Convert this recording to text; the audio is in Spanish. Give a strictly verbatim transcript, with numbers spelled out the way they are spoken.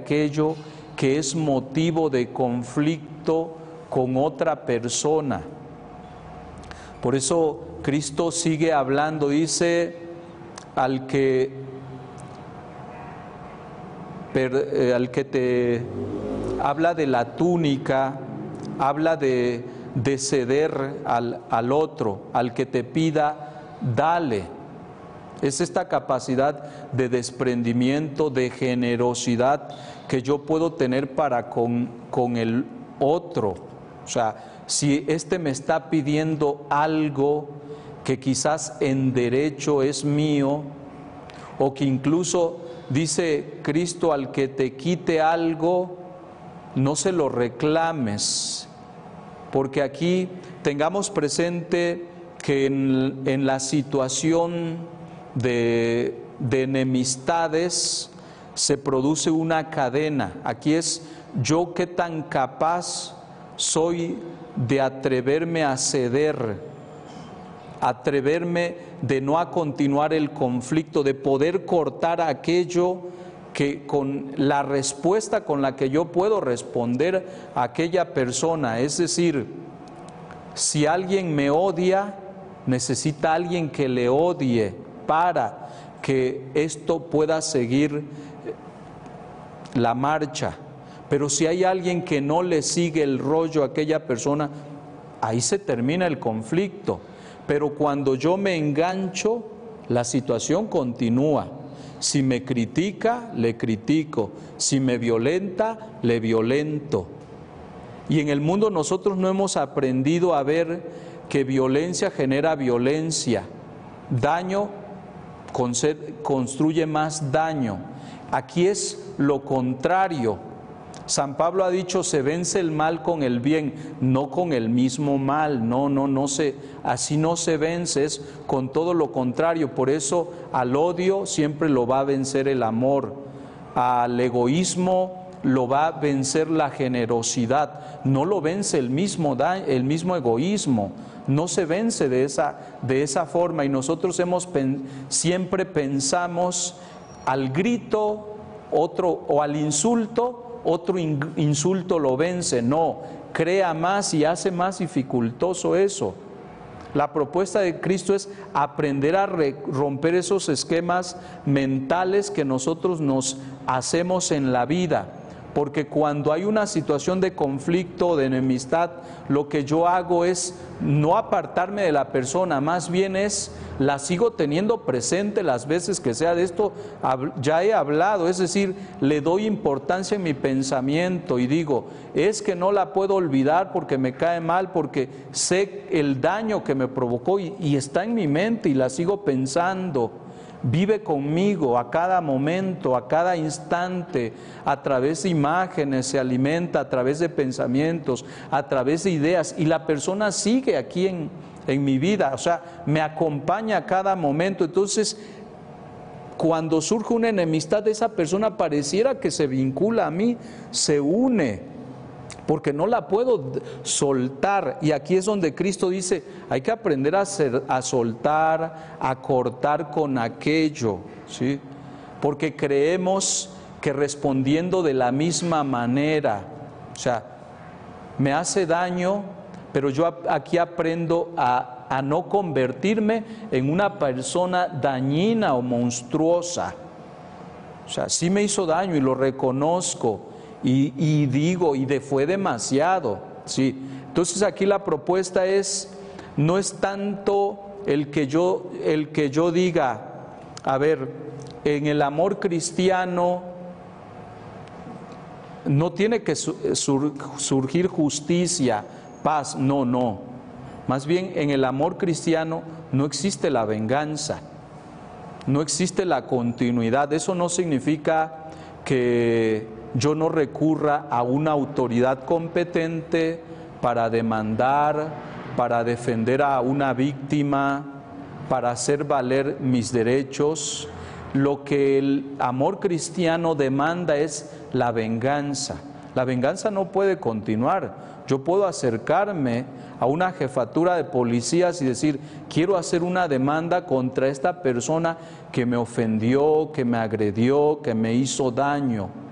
aquello que es motivo de conflicto con otra persona. Por eso Cristo sigue hablando, dice, al que, per, eh, al que te habla de la túnica, habla de, de ceder al, al otro, al que te pida, dale. Es esta capacidad de desprendimiento, de generosidad que yo puedo tener para con, con el otro. O sea, si éste me está pidiendo algo que quizás en derecho es mío, o que incluso dice Cristo, al que te quite algo, no se lo reclames, porque aquí tengamos presente que en, en la situación de, de enemistades se produce una cadena. Aquí es yo qué tan capaz soy de atreverme a ceder, atreverme de no a continuar el conflicto, de poder cortar aquello que con la respuesta con la que yo puedo responder a aquella persona. Es decir, si alguien me odia, necesita alguien que le odie para que esto pueda seguir la marcha. Pero si hay alguien que no le sigue el rollo a aquella persona, ahí se termina el conflicto. Pero cuando yo me engancho, la situación continúa. Si me critica, le critico. Si me violenta, le violento. Y en el mundo nosotros no hemos aprendido a ver que violencia genera violencia. Daño construye más daño. Aquí es lo contrario. San Pablo ha dicho, se vence el mal con el bien, no con el mismo mal. No, no, no se, así no se vence, es con todo lo contrario. Por eso al odio siempre lo va a vencer el amor, al egoísmo lo va a vencer la generosidad, no lo vence el mismo, el mismo egoísmo, no se vence de esa, de esa forma. Y nosotros hemos siempre pensamos al grito otro o al insulto, otro insulto lo vence. No, crea más y hace más dificultoso eso. La propuesta de Cristo es aprender a romper esos esquemas mentales que nosotros nos hacemos en la vida, porque cuando hay una situación de conflicto, de enemistad, lo que yo hago es no apartarme de la persona, más bien es, la sigo teniendo presente las veces que sea. De esto ya he hablado, es decir, le doy importancia en mi pensamiento y digo, es que no la puedo olvidar porque me cae mal, porque sé el daño que me provocó y, y está en mi mente y la sigo pensando. Vive conmigo a cada momento, a cada instante, a través de imágenes, se alimenta a través de pensamientos, a través de ideas, y la persona sigue aquí en, en mi vida, o sea, me acompaña a cada momento. Entonces, cuando surge una enemistad, esa persona pareciera que se vincula a mí, se une, porque no la puedo soltar. Y aquí es donde Cristo dice, hay que aprender a, ser, a soltar, a cortar con aquello, ¿sí? Porque creemos que respondiendo de la misma manera, o sea, me hace daño, pero yo aquí aprendo a, a no convertirme en una persona dañina o monstruosa. O sea, sí me hizo daño y lo reconozco. Y, y digo, y de fue demasiado, ¿sí? Entonces aquí la propuesta es, no es tanto el que yo, el que yo diga, a ver, en el amor cristiano no tiene que sur, surgir justicia, paz, no, no. Más bien en el amor cristiano no existe la venganza, no existe la continuidad. Eso no significa que yo no recurra a una autoridad competente para demandar, para defender a una víctima, para hacer valer mis derechos. Lo que el amor cristiano demanda es la venganza. La venganza no puede continuar. Yo puedo acercarme a una jefatura de policías y decir, quiero hacer una demanda contra esta persona que me ofendió, que me agredió, que me hizo daño.